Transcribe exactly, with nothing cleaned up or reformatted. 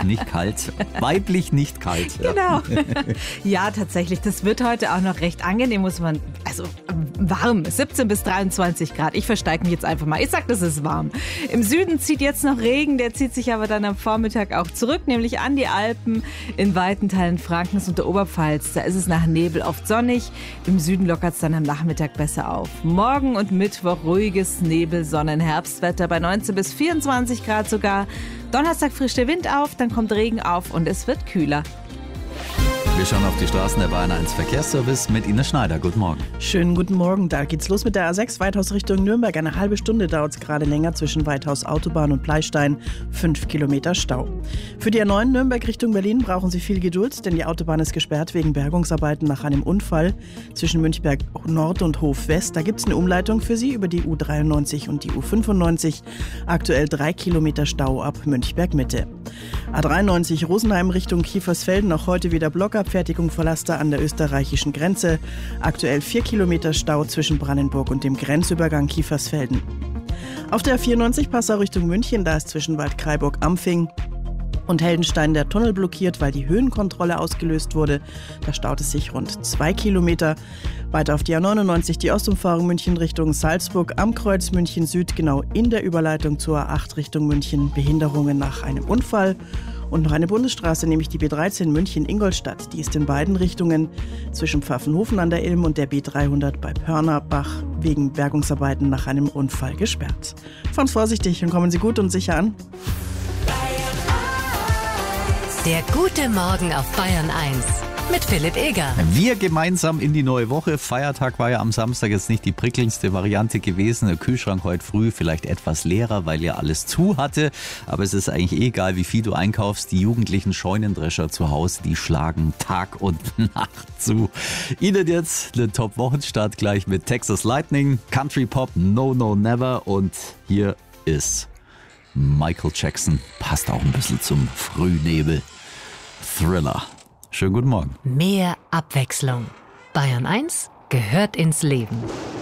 nicht kalt. Weiblich nicht kalt. Genau. Ja, tatsächlich. Das wird heute auch noch recht angenehm, muss man, also warm. siebzehn bis dreiundzwanzig Grad. Ich versteige mich jetzt einfach mal. Ich sag, das ist warm. Im Süden zieht jetzt noch Regen, der zieht sich aber dann am Vormittag auch zurück, nämlich an die Alpen, in weiten Teilen Frankens und der Oberpfalz. Da ist es nach Nebel oft sonnig. Im Süden lockert es dann am Nachmittag besser auf. Morgen und Mittwoch ruhiges Nebel, Sonnen, Herbstwetter bei neunzehn bis vierundzwanzig Grad sogar. Donnerstag frischt der Wind auf, dann kommt Regen auf und es wird kühler. Wir schauen auf die Straßen der Bayern eins Verkehrsservice mit Ines Schneider. Guten Morgen. Schönen guten Morgen. Da geht's los mit der A sechs Weithaus Richtung Nürnberg. Eine halbe Stunde dauert es gerade länger zwischen Weithaus Autobahn und Pleistein. Fünf Kilometer Stau. Für die A neun Nürnberg Richtung Berlin brauchen Sie viel Geduld, denn die Autobahn ist gesperrt wegen Bergungsarbeiten nach einem Unfall zwischen Münchberg Nord und Hof West. Da gibt's eine Umleitung für Sie über die U dreiundneunzig und die U fünfundneunzig. Aktuell drei Kilometer Stau ab Münchberg Mitte. A dreiundneunzig Rosenheim Richtung Kiefersfelden. Auch heute wieder Blockabfertigung vor Laster an der österreichischen Grenze. Aktuell vier Kilometer Stau zwischen Brandenburg und dem Grenzübergang Kiefersfelden. Auf der A vierundneunzig Passau Richtung München, da ist zwischen Waldkraiburg-Ampfing und Heldenstein der Tunnel blockiert, weil die Höhenkontrolle ausgelöst wurde. Da staut es sich rund zwei Kilometer. Weiter auf die A neunundneunzig, die Ostumfahrung München Richtung Salzburg am Kreuz München Süd, genau in der Überleitung zur A acht Richtung München. Behinderungen nach einem Unfall. Und noch eine Bundesstraße, nämlich die B dreizehn München-Ingolstadt. Die ist in beiden Richtungen zwischen Pfaffenhofen an der Ilm und der B dreihundert bei Pörnerbach wegen Bergungsarbeiten nach einem Unfall gesperrt. Fahren Sie vorsichtig und kommen Sie gut und sicher an. Der gute Morgen auf Bayern eins mit Philipp Eger. Wir gemeinsam in die neue Woche. Feiertag war ja am Samstag jetzt nicht die prickelndste Variante gewesen. Der Kühlschrank heute früh vielleicht etwas leerer, weil ja alles zu hatte. Aber es ist eigentlich egal, wie viel du einkaufst. Die jugendlichen Scheunendrescher zu Hause, die schlagen Tag und Nacht zu. Ihnen jetzt den Top-Wochenstart gleich mit Texas Lightning, Country Pop, No No Never und hier ist Michael Jackson. Passt auch ein bisschen zum Frühnebel. Thriller. Schönen guten Morgen. Mehr Abwechslung. Bayern eins gehört ins Leben.